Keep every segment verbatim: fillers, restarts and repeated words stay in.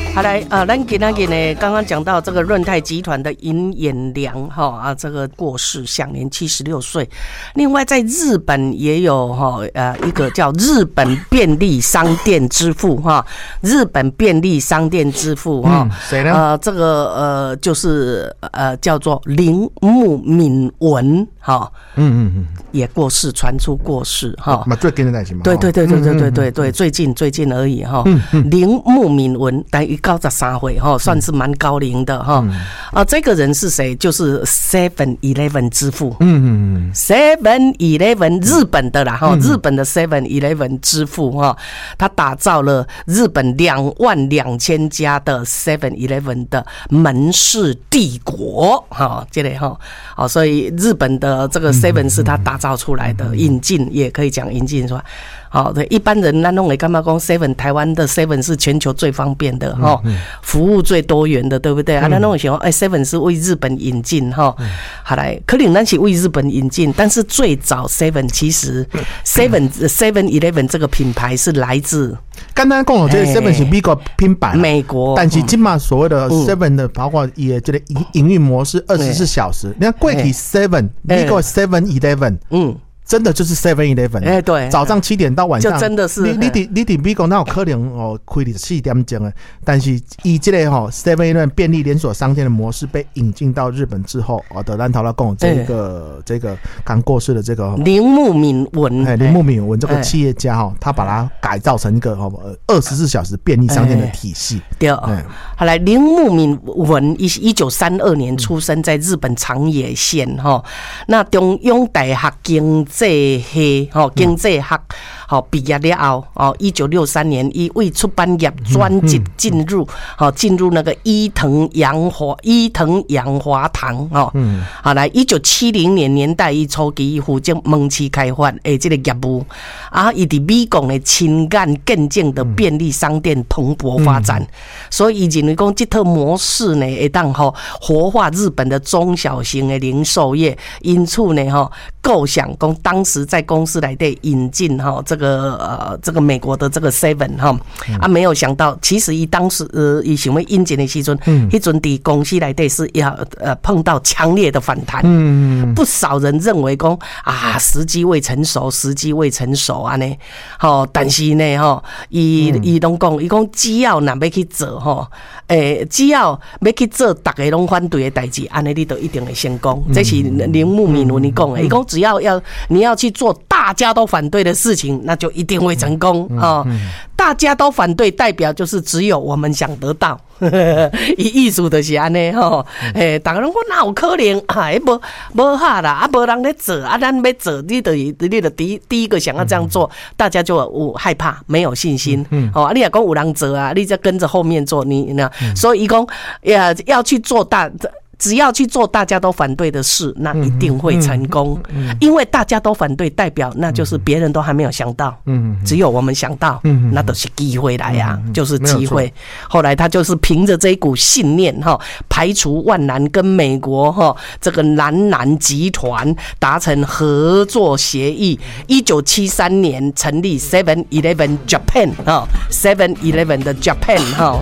好来，呃，咱今天呢，刚刚讲到这个润泰集团的尹衍良哈啊，这个过世，享年七十六岁。另外，在日本也有哈呃一个叫日本便利商店之父哈，日本便利商店之父哈，谁、嗯、呢？呃，这个呃就是呃叫做铃木敏文哈，嗯嗯嗯，也过世，传出过世哈。 嘛，最近的代志嘛。 对对对对对对对对，最近最近而已哈。铃木敏文，但一高十三岁哈，算是蛮高龄的哈。啊，这个人是谁？就是 Seven Eleven 之父。嗯嗯 Seven Eleven 日本的啦哈，日本的 Seven Eleven 之父哈，他打造了日本两万两千家的 Seven Eleven 的门市帝国哈，这类哈。好，所以日本的这个 Seven 是他打造出来的，引进也可以讲引进是吧？好，对一般人那弄会干嘛讲 Seven 台湾的 Seven 是全球最方便的哈，服务最多元的，对不对？啊，那弄想哎 Seven 是为日本引进哈，好来，可能咱是为日本引进，但是最早 Seven 其实 Seven Seven Eleven 这个品牌是来自。 简单讲，这个 Seven 是美国品牌， 美国， 但是今嘛所谓的 Seven 的，包括也这个营营运模式二十四小时。你看过去 Seven， 美国 Seven Eleven， 嗯。真的就是 Seven Eleven， 哎，对，早上七点到晚上， 就真的是你你你你伫美国哪有可能哦开二十四点钟的？但是以这个哈 Seven Eleven 便利连锁商店的模式被引进到日本之后，哦，的咱头来讲这个这个刚过世的这个铃木敏文， 哎，铃木敏文这个企业家哈，他把它改造成一个哦二十四小时便利商店的体系。 对，好来，铃木敏文一一九三二年出生在日本长野县哈，那中央大学经济系吼经济学吼毕业了后哦，一九六三年以为出版业专辑进入哦进入那个伊藤洋华伊藤洋华堂哦，嗯，好来一九七零年年代伊初期负责门市开发诶这个业务啊，伊伫美国的情感更近的便利商店蓬勃发展，嗯、所以伊认为讲这套模式呢会当吼活化日本的中小型的零售业，因此呢吼构想讲当时在公司来对引进哈这个呃这个美国的这个 Seven 哈啊，没有想到其实伊当时呃伊想要引进的时阵，迄阵伫公司来对是要呃碰到强烈的反弹，嗯，不少人认为讲啊时机未成熟，时机未成熟啊呢，好，但是呢哈，伊伊拢讲伊讲只要若要去做哈，诶，只要要去做大家拢反对的代志，安尼你都一定会成功。这是铃木敏文伊讲的，伊讲只要要你要去做大家都反对的事情，那就一定会成功啊、哦！大家都反对，代表就是只有我们想得到。伊意思就是安尼吼，诶，大家拢讲哪有可能啊？无无哈啦，啊，无人咧做啊，咱要做，你得你得第第一个想要这样做，大家就有害怕，没有信心。哦，啊，你也讲有人做啊，你再跟着后面做，你那所以伊讲要要去做大。只要去做大家都反对的事，那一定会成功。因为大家都反对，代表那就是别人都还没有想到，只有我们想到，那都是机会来呀、啊，就是机会。后来他就是凭着这一股信念哈，排除万难，跟美国哈这个南南集团达成合作协议。一九七三年成立 Seven Eleven Japan 哈 ，Seven Eleven 的 Japan 哈。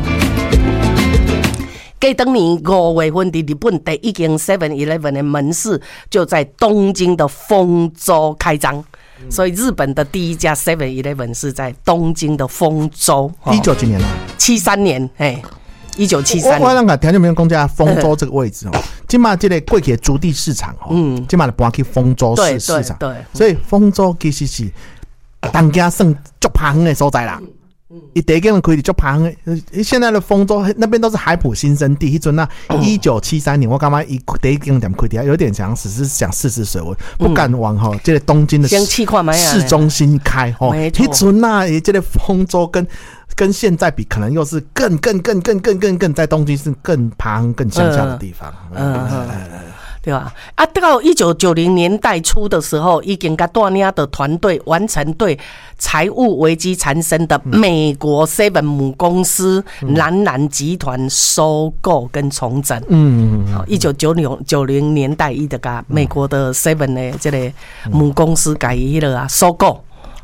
隔当年五月份，伫日本第一间 Seven Eleven 的门市就在东京的丰州开张，所以日本的第一家 Seven Eleven 是在东京的丰州。 一九几年了？ 七三年，哎，一九七三年。 我我那个条件没有公家丰州这个位置哦，今嘛这个过去的竹地市场哦，嗯，今嘛就搬去丰州市市场，对，所以丰州其实是当家算足香的所在啦。伊第一间开的足香的，现在的丰州那边都是海埔新生地。迄阵啊，一九七三年，我感觉伊第一间店开的有点想只是想试试水温，不敢往哈这个东京的市中心开吼。迄阵啊，这个丰州跟跟现在比，可能又是更更更更更更更在东京是更旁更乡下的地方。嗯嗯嗯嗯对吧？啊，到一九九零年代初的时候，已经甲大领的团队完成对财务危机缠身的美国 Seven 母公司南南集团收购跟重整。嗯，好，一九九零九零年代，伊就甲美国的 Seven 的这个母公司改伊了啊，收购。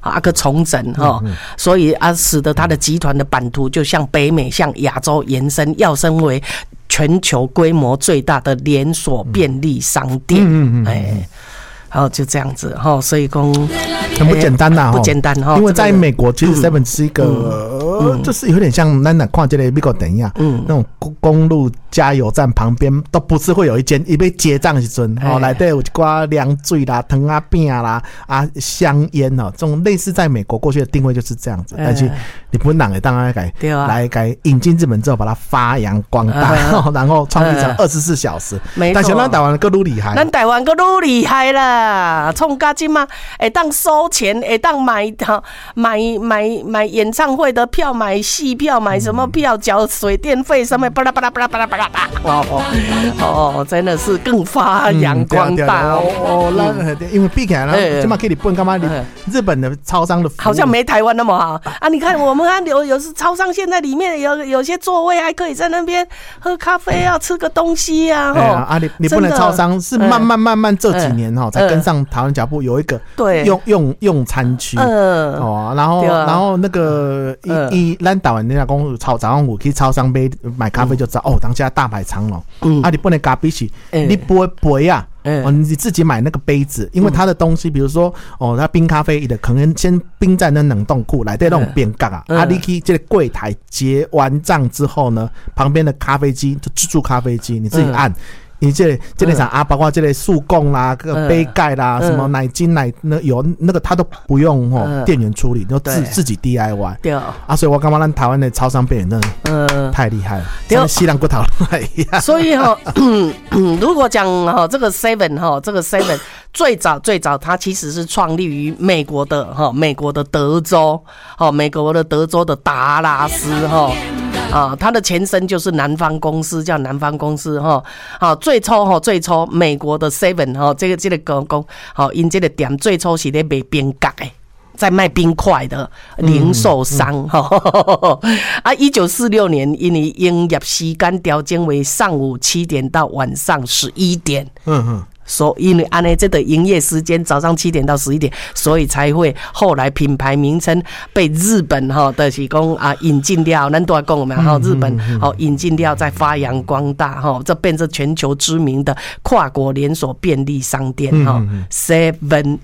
啊个重整哈，嗯嗯所以啊使得它的集团的版图就向北美、向亚洲延伸，要升为全球规模最大的连锁便利商店。嗯嗯哎。然后就这样子哈，所以讲很不简单呐， 不简单哈。 因为在美国，其实 Seven 是一个，就是有点像咱那看这个美国电影，嗯，那种公路加油站旁边都不是会有一间，一被结账的时阵，哦，内底有一挂凉水啦、糖啊饼啦、啊香烟哦，这种类似在美国过去的定位就是这样子。但是日本人也当然改来改引进日本之后，把它发扬光大，然后创立成二十四小时。但是咱台湾更厉害， 咱台湾更厉害啦。啊，创到今嘛，会当收钱，会当买买买买演唱会的票，买戏票，买什么票，缴水电费什么，巴拉巴拉巴拉巴拉巴拉巴拉，哦哦，真的是更发扬光大哦。那因为比起来呢，起码可以日本干嘛？日本的超商的好像没台湾那么好啊！你看我们看有有时超商现在里面有有些座位还可以在那边喝咖啡啊，吃个东西啊。 对啊，啊你你不能超商是慢慢慢慢这几年哈才跟上台湾脚步，有一个用用用餐区，嗯，哦，然后然后那个一一咱台湾人家讲超早上我去超商买买咖啡就知道哦，当下大排长龙，嗯，啊，你不能咖啡是，你不会杯啊，哦，你自己买那个杯子，因为它的东西，比如说哦，它冰咖啡的可能先冰在那冷冻库来，对那种变嘎啊，啊，你去这个柜台结完账之后呢，旁边的咖啡机就自助咖啡机，你自己按。你这这类厂啊，包括这类速供啦、这个杯盖啦、什么奶精奶那有那个，他都不用哦店员处理，都自自己 D I Y。对啊，所以我感觉咱台湾的超商店员真的太厉害了，跟西凉骨头一样。 所以哈，如果讲哈这个 Seven 哈，这个 Seven 最早最早，它其实是创立于美国的哈，美国的德州，哈，美国的德州的达拉斯哈。啊，它的前身就是南方公司，叫南方公司哈。好，最初哈，最初美国的 Seven 哈，这个这个公公，好，因这个店最初是在卖冰角的，在卖冰块的零售商哈。嗯、啊，一九四六年，因为营业时间调整为上午七点到晚上十一点。嗯嗯。所以因为按呢这个营业时间早上七点到十一点，所以才会后来品牌名称被日本哈的是讲啊引进掉，咱都要讲嘛哈，日本好引进掉再发扬光大哈，这变成全球知名的跨国连锁便利商店哈 ，Seven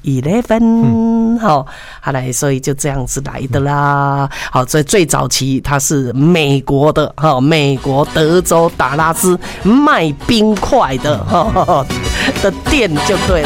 Eleven 哈，好来，所以就这样子来的啦。好，所以最早期它是美国的哈，美国德州达拉斯卖冰块的哈。的店就对了，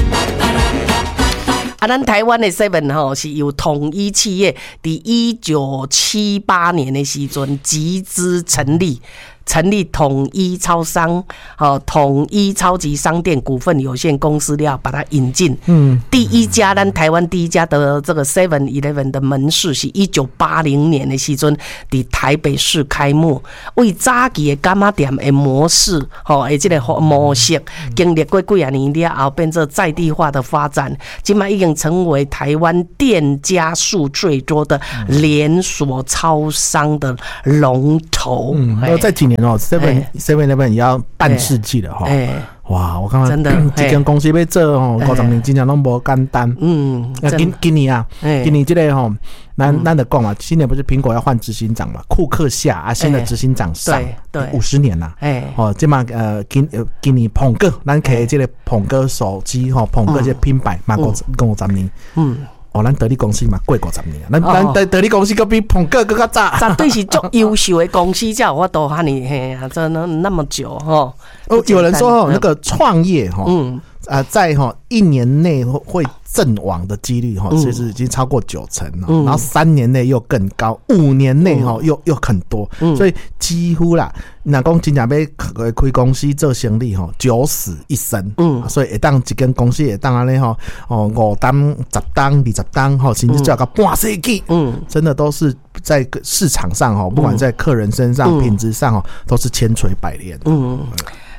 啊，咱台湾的 Seven 吼是由统一企业在一九七八年的时阵集资成立。成立统一超商，好，统一超级商店股份有限公司了，把它引进。嗯，第一家咱台湾第一家的这个 Seven Eleven 的门市是一九八零年的时阵，在台北市开幕。为早期的柑仔店的模式，吼，诶，这个模式经历过几啊年了后，变成在地化的发展，今麦已经成为台湾店家数最多的连锁超商的龙头。 嗯，然后在几年。哦 ，Seven Seven Eleven 也要半世纪了哈！哎，哇，我刚刚真的这间公司要做哦，五十年真正拢无简单。嗯，今今年啊，今年这个吼，咱咱的讲嘛，今年不是苹果要换执行长嘛？库克下啊，新的执行长上，对，五十年啦。哎，哦，这嘛呃，今今年捧个，咱开这个捧个手机吼，捧个这品牌嘛，五跟五十年。嗯。哦，咱德利公司嘛过五十年，咱咱德德利公司可比彭哥更加早， 绝对是足优秀的公司，才有法度哈尼嘿啊，真的那么久哈。 哦，有人说哈，那个创业哈，嗯，啊，在哈一年内会阵亡的几率哈，其实已经超过九成了，然后三年内又更高，五年内哈又又很多，所以几乎啦，那讲真正要开公司做生意哈，九死一生，嗯，所以会当一间公司会当安尼哈，哦五档、十档、二十档哈，甚至做到半世纪，嗯，真的都是在市场上哈，不管在客人身上、品质上哈，都是千锤百炼，嗯。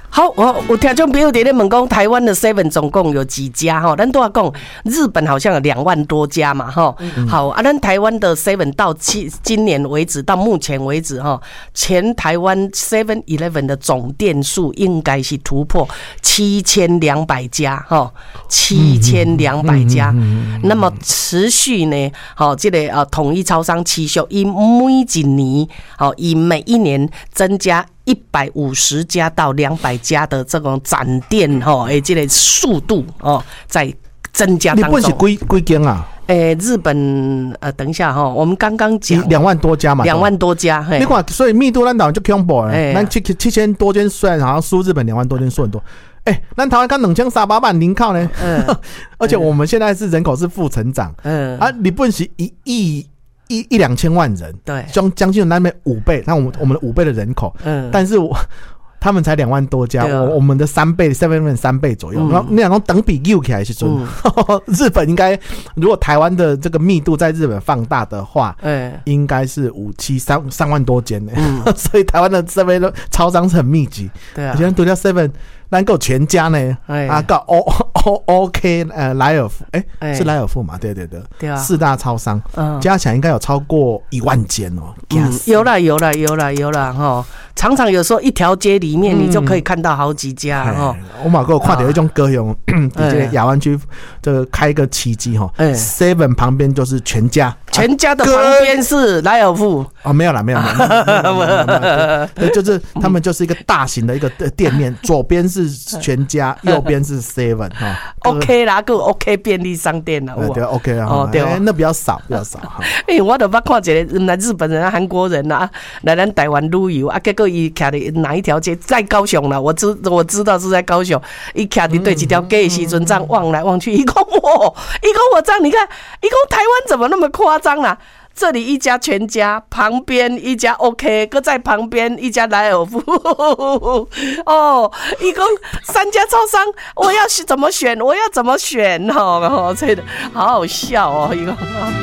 好，我有听众朋友在咧问讲，台湾的 seven 总共有几家哈？咱都要讲，日本好像有两万多家嘛哈。嗯、好啊，咱台湾的 seven 到今今年为止，到目前为止哈，全台湾 seven eleven 的总店数应该是突破七千两百家哈，七千两百家。那么持续呢，好，这个呃统一超商持续以每一年，好以每一年增加一百五十家到两百家的这种展店哈，诶，这个速度哦在增加当中。 日本是几几间啊？ 诶、欸，日本呃，等一下哈，我们刚刚讲两万多家嘛， 两万多家。你看，所以密度咱台湾就恐怖了。咱七七千多间，虽然好像输日本两万多间，输很多。哎、欸，咱台湾刚两千三百万人口呢，嗯，而且我们现在是人口是负成长，嗯，啊，日本是一亿。一一两千万人， 对， 将将近那边五倍，那我们我们的五倍的人口，嗯，但是我他们才两万多家，啊、我我们的三倍 ，seven 三倍左右。然后、嗯、那两个等比又起来是准、嗯，日本应该如果台湾的这个密度在日本放大的话，嗯，应该是五七三三万多间呢、嗯，所以台湾的 seven 超商是很密集，对啊，而且独家 seven。咱够全家呢，哎、啊，够 O O O K 呃莱尔富，哎、欸，是莱尔富嘛？对对对，对啊，四大超商，嗯，加起来应该有超过一万间哦、 嗯。有啦有啦有啦有啦哈，常常有时候一条街里面你就可以看到好几家哈、嗯。 我马哥看到一种歌咏，在这个亚湾区这个开一个奇迹哈 ，seven 旁边就是全家， 全家的旁边是莱尔富哦，没有啦没有啦，对，就是他们就是一个大型的一个店面，左边是。是全家，右边是 seven 哈 ，OK 啦，个 OK 便利商店啦， 对 OK 啊，哦对、欸，那比较少，比较少哈。 哎、欸，我都捌看一个来日本人啊、韩国人啊来咱台湾旅游啊，结果伊徛伫哪一条街，在高雄啦，我知我知道是在高雄，伊徛伫对一条街的时阵，这样望来望去，伊讲我，伊讲我这样，你看，伊讲台湾怎么那么夸张啦？这里一家全家，旁边一家 OK， 搁在旁边一家莱尔富。哦，一共三家超商，我要怎么选？我要怎么选？哦，这个好好笑哦，一共。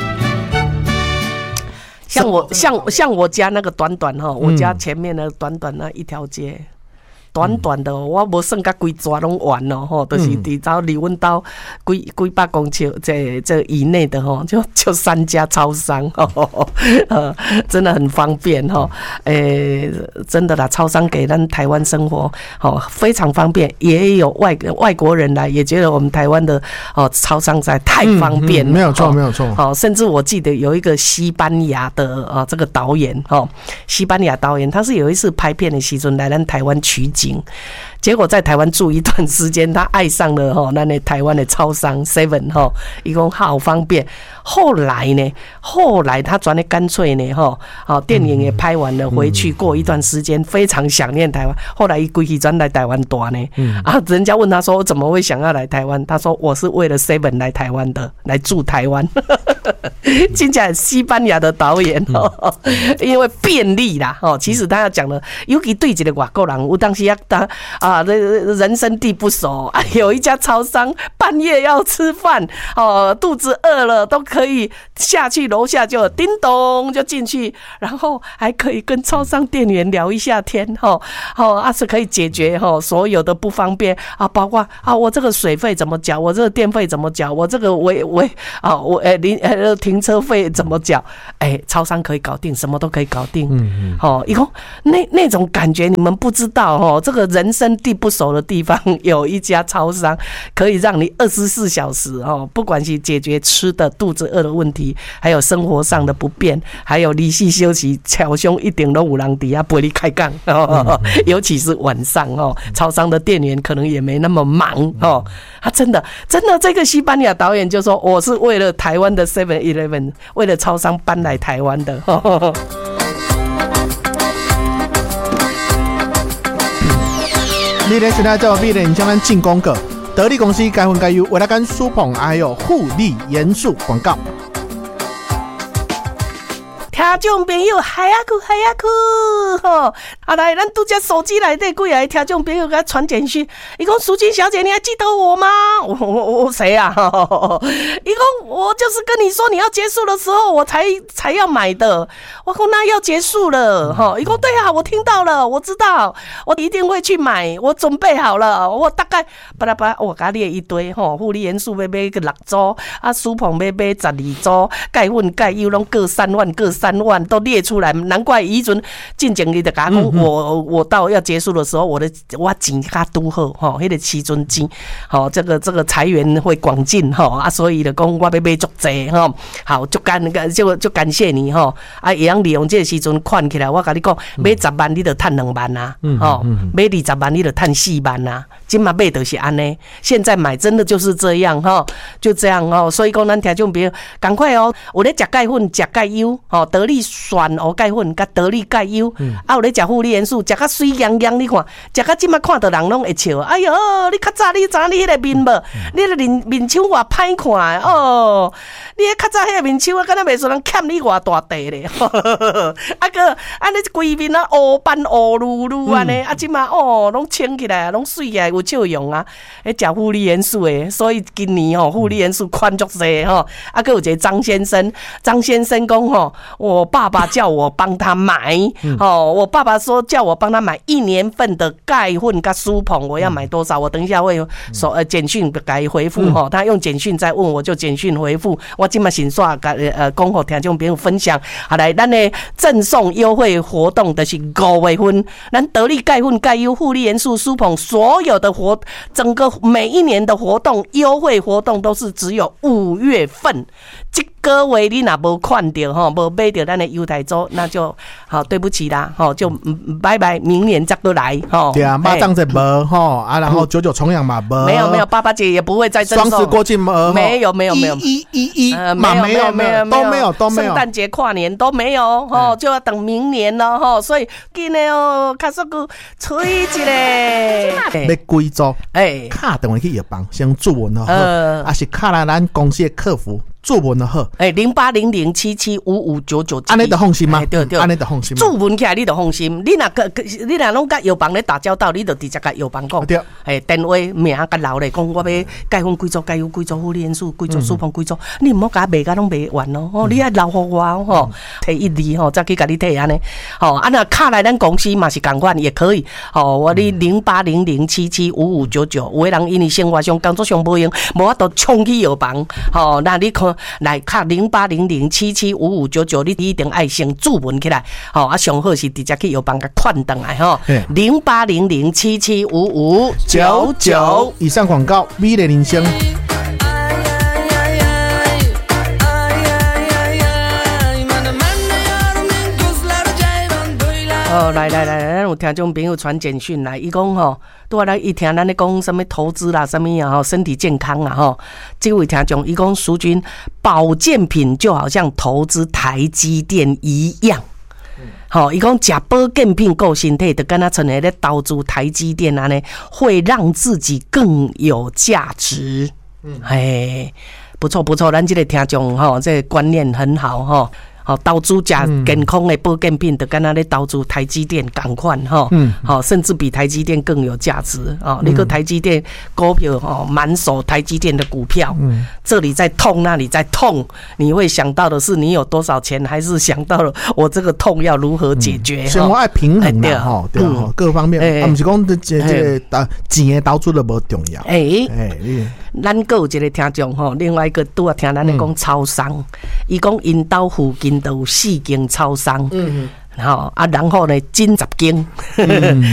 像我像像我家那个短短哈，我家前面的短短那一条街。短短的，我无算甲规抓拢完咯吼，就是伫走离阮兜几几百公尺这这以内的吼，就就三家超商，吼呃，真的很方便吼。诶、欸，真的啦，超商给咱台湾生活吼非常方便，也有外外国人来也觉得我们台湾的哦超商实在太方便了， 嗯嗯、没有错没有错。 好，甚至我记得有一个西班牙的啊这个导演吼，西班牙导演他是有一次拍片的时阵来咱台湾取景。结果在台湾住一段时间，他爱上了哈那那台湾的超商 seven 哈，一共好方便。后来呢，后来他转的干脆呢哈，好电影也拍完了，回去过一段时间，非常想念台湾。后来一归去转来台湾大呢，啊，人家问他说怎么会想要来台湾？他说我是为了 seven 来台湾的，来住台湾。听起来西班牙的导演哦，因为便利啦哦，其实他要讲的，尤其对一个外国人，有当时要当啊，人生地不熟啊，有一家超商，半夜要吃饭哦，肚子饿了都可以下去楼下就叮咚就进去，然后还可以跟超商店员聊一下天哈，哦啊是可以解决哈所有的不方便啊，包括啊我这个水费怎么缴，我这个电费怎么缴，我这个维维啊我诶临呃停车费怎么缴？哎、欸，超商可以搞定，什么都可以搞定。嗯嗯，好，以后那那种感觉你们不知道哦。这个人生地不熟的地方，有一家超商可以让你二十四小时哦，不管是解决吃的、肚子饿的问题，还有生活上的不便，还有离系休息，超凶一点都有人底下陪你开杠、哦，尤其是晚上哦，超商的店员可能也没那么忙哦。他真的真的，这个西班牙导演就说，我是为了台湾的 seven eleven。为了超商搬来台湾的， 你咧现在做必然将咱进攻个得力公司该分该优，为了跟苏鹏还有护理严肃广告。 听众朋友，嗨呀去嗨呀去吼！啊来，咱拄只手机内底几个听众朋友给他传简讯，伊讲淑君小姐，你还记得我吗？我我我谁啊？伊讲我就是跟你说你要结束的时候，我才才要买的。我讲那要结束了哈。伊讲对啊，我听到了，我知道，我一定会去买，我准备好了，我大概巴拉巴拉，我给他列一堆吼，护理元素要买个六组，啊，舒鹏要买十二组，钙粉钙优拢各三万，各三万都列出来，难怪以前进前你就甲讲，我我到要结束的时候，我的我钱较拄好吼，迄个时阵钱，吼这个这个财源会广进吼啊，所以就讲我要买足济吼，好就感就就感谢你吼，啊，会用利用这个时阵款起来，我甲你讲，买十万你就赚两万啊，吼，买二十万你就赚四万啊，今嘛买就是安尼，现在买真的就是这样吼，就这样哦，所以讲咱听众朋友赶快哦，有咧食钙粉、食钙优，吼，得力选哦钙粉甲得力钙优，啊有咧食护理元素，食甲水洋洋，你看，食甲即马看到人拢会笑，哎哟，你较早你知你迄个面无，你个面面手偌歹看哦，你迄较早迄个面手啊，敢若袂说人欠你偌大地咧，啊个安尼规面啊乌斑乌噜噜安尼，啊即马哦拢清起来，拢水起来有笑容啊，迄食护理元素诶，所以今年吼护理元素款足济吼，啊个有一个张先生，张先生讲吼，我爸爸叫我帮他买，吼，我爸爸说叫我帮他买一年份的钙粉跟舒鹏，我要买多少？我等一下会手呃简讯给他回复吼，他用简讯再问我就简讯回复，我今嘛先刷甲呃讲互听众朋友分享，好来，咱的赠送优惠活动就是五月份，咱得力钙粉、钙优、护理元素、舒鹏所有的活，整个每一年的活动优惠活动都是只有五月份。这个月你若无看到吼，无买到咱的优待组，那就好对不起啦，吼就拜拜，明年再过来吼。 对啊，妈张节无吼啊，然后九九重阳嘛无， 没有没有，爸爸节也不会再赠送。 双十国庆无， 没有没有没有， 一一一呃嘛没有没有都没有都没有， 圣诞节跨年都没有吼，就要等明年了吼，所以今年哦，卡速股吹一个， 要几组？ 哎， 卡电话去药房先注文好， 呃， 还是卡来咱公司的客服。注文的好， 哎，零八零零七七五五九九， 安尼就放心吗？ 对对， 安尼就放心。 注文起来你就放心，你若个你若拢甲药房咧打交道，你就直接甲药房讲， 对， 哎，电话名甲留咧，讲我要钙粉几组，钙优几组，护理元素几组，舒鹏几组，你唔好甲卖甲拢卖完咯，哦，你爱留互我吼，摕一字吼，再去甲你摕安尼，吼，啊那卡来咱公司嘛是共款也可以，吼，我你零八零零七七五五九九，有的人因为生活上工作上无用，无法度冲去药房，吼，那你看来卡零八零零七七五五九九，你一定爱先注文起来，吼啊上好是直接去药房甲款倒来吼，零八零零七七五五九九。 以上广告，美丽人生。 哦，来来来，咱有听众朋友传简讯来，伊讲吼，拄啊咱一听咱咧讲什么投资啦，什么啊吼，身体健康啊吼，这位听众伊讲淑君，保健品就好像投资台积电一样。好，伊讲食保健品够身体，就跟他成为咧投资台积电安尼，会让自己更有价值。嗯，哎，不错不错，咱这个听众吼，这个观念很好吼。好，投资食健康的保健品，就跟他咧投资台积电同款吼，好，甚至比台积电更有价值啊！那个台积电股票哦，满手台积电的股票，嗯，这里在痛，那里在痛，你会想到的是你有多少钱，还是想到了我这个痛要如何解决？ 生活爱平衡啦，吼，对啊，各方面，啊，不是讲这这这钱的投资都无重要。 哎哎，咱还有一个听众吼，另外一个拄啊听咱咧讲超商，伊讲因兜附近都有四间超商，嗯，好啊，然后呢，近十间。